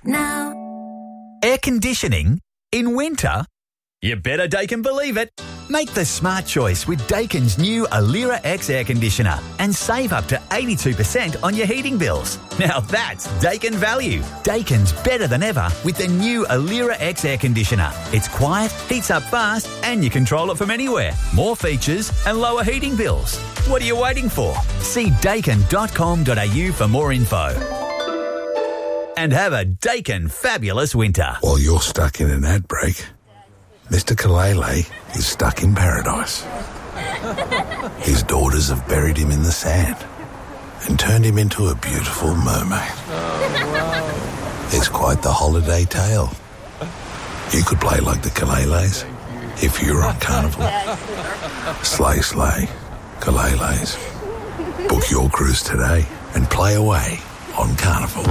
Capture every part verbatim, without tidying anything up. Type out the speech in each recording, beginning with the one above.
now. Air conditioning in winter? You better Daikin believe it. Make the smart choice with Daikin's new Alira X air conditioner and save up to eighty-two percent on your heating bills. Now that's Daikin value. Daikin's better than ever with the new Alira X air conditioner. It's quiet, heats up fast, and you control it from anywhere. More features and lower heating bills. What are you waiting for? See daikin dot com dot a u for more info. And have a Daikin fabulous winter. While you're stuck in an ad break, Mister Kalele is stuck in paradise. His daughters have buried him in the sand and turned him into a beautiful mermaid. Oh, wow. It's quite the holiday tale. You could play like the Kaleles if you were on Carnival. Slay, slay, Kaleles. Book your cruise today and play away on Carnival.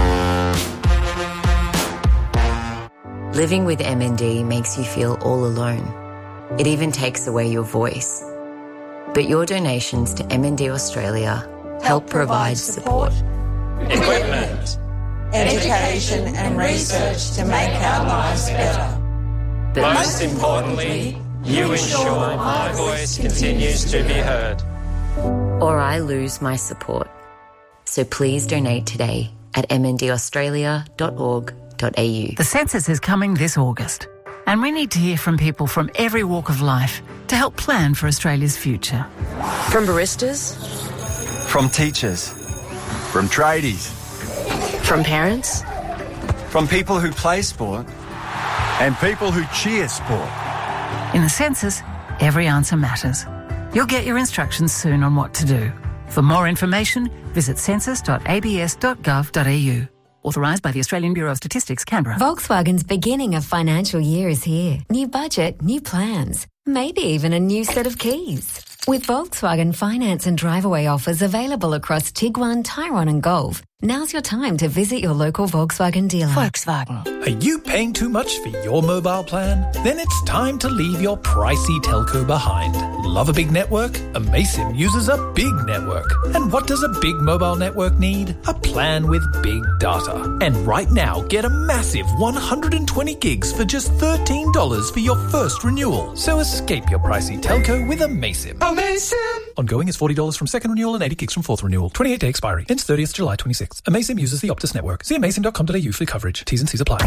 Living with M N D makes you feel all alone. It even takes away your voice. But your donations to M N D Australia help, help provide support, equipment, education and research to make our lives better. But most importantly, you ensure my voice continues to be heard. Or I lose my support. So please donate today at m n d australia dot org dot a u. The census is coming this August, and we need to hear from people from every walk of life to help plan for Australia's future. From baristas, from teachers, from tradies, from parents, from people who play sport, and people who cheer sport. In the census, every answer matters. You'll get your instructions soon on what to do. For more information, visit census dot a b s dot gov dot a u. Authorised by the Australian Bureau of Statistics, Canberra. Volkswagen's beginning of financial year is here. New budget, new plans, maybe even a new set of keys. With Volkswagen finance and drive-away offers available across Tiguan, Tyrone and Golf, now's your time to visit your local Volkswagen dealer. Volkswagen. Are you paying too much for your mobile plan? Then it's time to leave your pricey telco behind. Love a big network? Amaysim uses a big network. And what does a big mobile network need? A plan with big data. And right now, get a massive one hundred twenty gigs for just thirteen dollars for your first renewal. So escape your pricey telco with Amaysim. Amaysim! Ongoing is forty dollars from second renewal and eighty gigs from fourth renewal. twenty-eight day expiry. Ends thirtieth July twenty-sixth. Amaysim uses the Optus network. See amaysim dot com dot a u for coverage. T's and C's apply.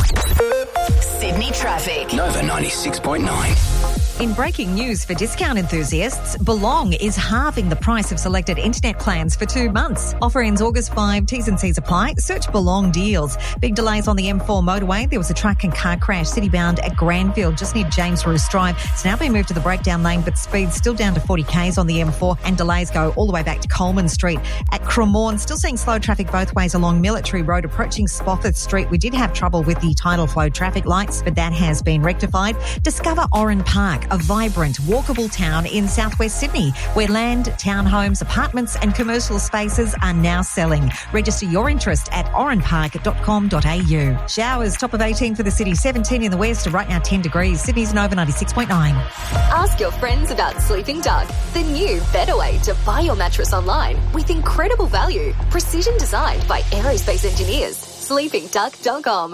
Sydney traffic. Nova ninety-six point nine. In breaking news for discount enthusiasts, Belong is halving the price of selected internet plans for two months. Offer ends August fifth. T's and C's apply. Search Belong deals. Big delays on the M four motorway. There was a truck and car crash city-bound at Granville, just near James Roos Drive. It's now been moved to the breakdown lane, but speed's still down to forty k's on the M four, and delays go all the way back to Coleman Street. At Cremorne, still seeing slow traffic both ways along Military Road approaching Spofford Street. We did have trouble with the tidal flow traffic lights, but that has been rectified. Discover Oran Park, a vibrant, walkable town in southwest Sydney, where land, townhomes, apartments and commercial spaces are now selling. Register your interest at oran park dot com dot a u. Showers, top of eighteen for the city, seventeen in the west, right now ten degrees. Sydney's Nova ninety-six point nine. Ask your friends about Sleeping Duck, the new, better way to buy your mattress online with incredible value. Precision designed by aerospace engineers. sleeping duck dot com.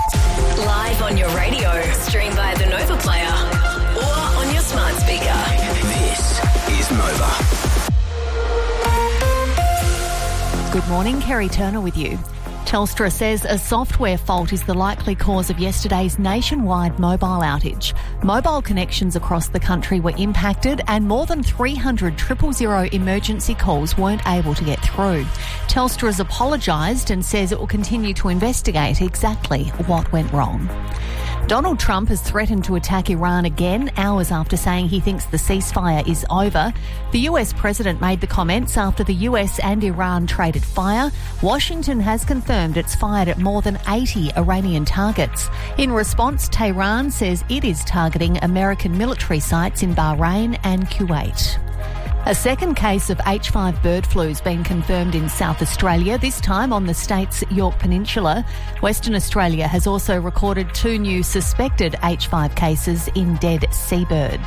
Live on your radio, stream via the Nova Player or on your smart speaker. This is Nova. Good morning, Kerry Turner with you. Telstra says a software fault is the likely cause of yesterday's nationwide mobile outage. Mobile connections across the country were impacted and more than three hundred triple zero emergency calls weren't able to get through. Telstra has apologised and says it will continue to investigate exactly what went wrong. Donald Trump has threatened to attack Iran again, hours after saying he thinks the ceasefire is over. The U S president made the comments after the U S and Iran traded fire. Washington has confirmed it's fired at more than eighty Iranian targets. In response, Tehran says it is targeting American military sites in Bahrain and Kuwait. A second case of H five bird flu has been confirmed in South Australia, this time on the state's Yorke Peninsula. Western Australia has also recorded two new suspected H five cases in dead seabirds.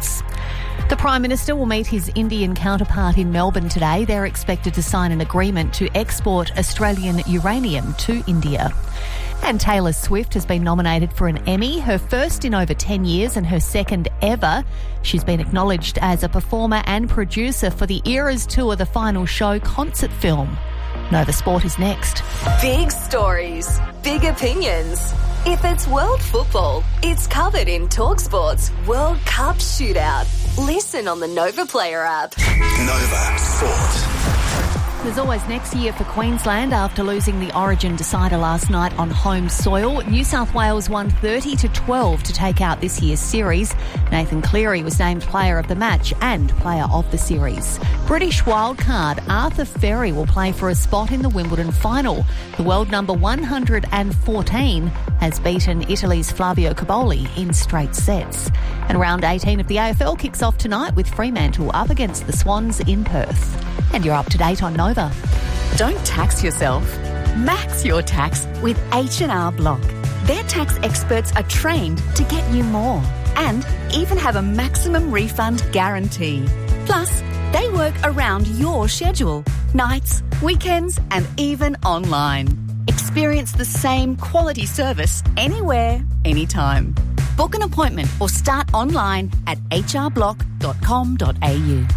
The Prime Minister will meet his Indian counterpart in Melbourne today. They're expected to sign an agreement to export Australian uranium to India. And Taylor Swift has been nominated for an Emmy, her first in over ten years and her second ever. She's been acknowledged as a performer and producer for the Eras Tour, the final show concert film. Nova Sport is next. Big stories, big opinions. If it's world football, it's covered in TalkSport's World Cup Shootout. Listen on the Nova Player app. Nova Sport. There's always next year for Queensland after losing the Origin decider last night on home soil. New South Wales won thirty to twelve to take out this year's series. Nathan Cleary was named player of the match and player of the series. British wildcard Arthur Ferry will play for a spot in the Wimbledon final. The world number one hundred fourteen has beaten Italy's Flavio Cobolli in straight sets. And round eighteen of the A F L kicks off tonight with Fremantle up against the Swans in Perth. And you're up to date on Nova. Don't tax yourself. Max your tax with H and R Block. Their tax experts are trained to get you more and even have a maximum refund guarantee. Plus, they work around your schedule, nights, weekends, and even online. Experience the same quality service anywhere, anytime. Book an appointment or start online at h r block dot com dot a u.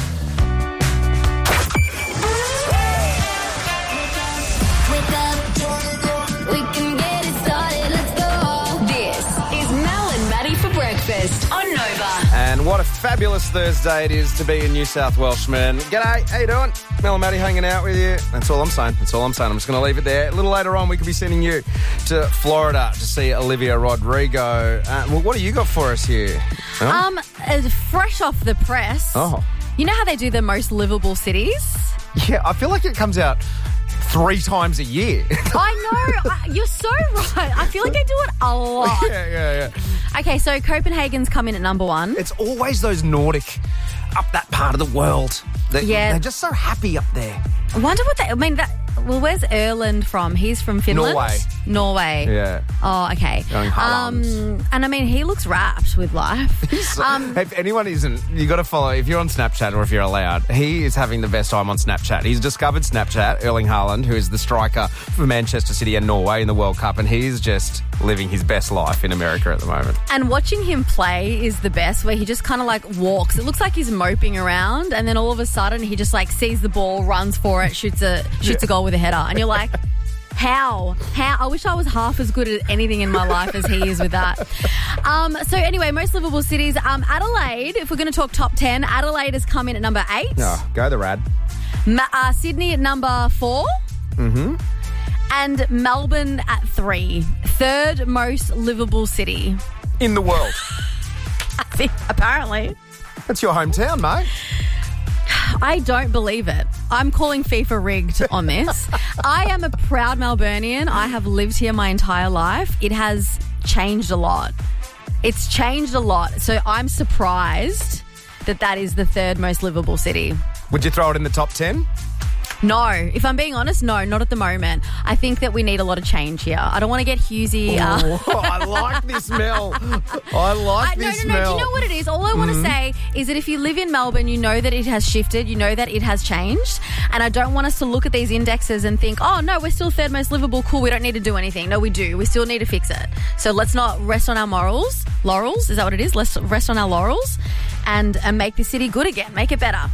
On Nova. And what a fabulous Thursday it is to be a New South Welshman. G'day, how you doing? Mel and Maddie hanging out with you. That's all I'm saying. That's all I'm saying. I'm just going to leave it there. A little later on, we could be sending you to Florida to see Olivia Rodrigo. Uh, well, what do you got for us here? Huh? Um, uh, fresh off the press. Oh. You know how they do the most livable cities? Yeah, I feel like it comes out three times a year. I know. I, you're so right. I feel like they do it a lot. Yeah, yeah, yeah. Okay, so Copenhagen's come in at number one. It's always those Nordic, up that part of the world. They, Yeah. They're just so happy up there. I wonder what they... I mean, that... Well, where's Erland from? He's from Finland? Norway. Norway. Yeah. Oh, okay. Going Holland. Um, and I mean, he looks wrapped with life. um, If anyone isn't, you got to follow, if you're on Snapchat or if you're allowed, he is having the best time on Snapchat. He's discovered Snapchat, Erling Haaland, who is the striker for Manchester City and Norway in the World Cup, and he's just living his best life in America at the moment. And watching him play is the best, where he just kind of like walks. It looks like he's moping around, and then all of a sudden he just like sees the ball, runs for it, shoots a shoots Yeah. a goal with a header, and you're like, how? How? I wish I was half as good at anything in my life as he is with that. Um, so anyway, most livable cities. Um, Adelaide, if we're going to talk top ten, Adelaide has come in at number eight. Oh, go the Rad. Ma- uh, Sydney at number four. Mm-hmm. And Melbourne at three. Third most livable city. In the world. I think, apparently. That's your hometown, mate. I don't believe it. I'm calling FIFA rigged on this. I am a proud Melburnian. I have lived here my entire life. It has changed a lot. It's changed a lot. So I'm surprised that that is the third most livable city. Would you throw it in the top ten? No. If I'm being honest, no, not at the moment. I think that we need a lot of change here. I don't want to get Husey. Uh, Oh, I like this, Mel. I like I, no, this, no, no. Mel. Do you know what it is? All I want to Mhm. say is that if you live in Melbourne, you know that it has shifted. You know that it has changed. And I don't want us to look at these indexes and think, oh, no, we're still third most livable. Cool, we don't need to do anything. No, we do. We still need to fix it. So let's not rest on our morals. Laurels, is that what it is? Let's rest on our laurels and, and make the city good again. Make it better.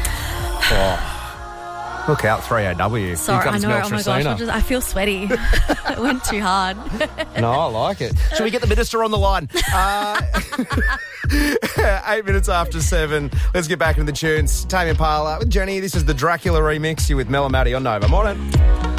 Oh. Look out, three A W. Sorry, Here comes I know. Mel Oh, my gosh. Tresina. I, just, I feel sweaty. It went too hard. No, I like it. Shall we get the minister on the line? Uh, eight minutes after seven. Let's get back into the tunes. Tame Impala with Jenny. This is the Dracula remix. You with Mel and Maddie on Nova. Morning.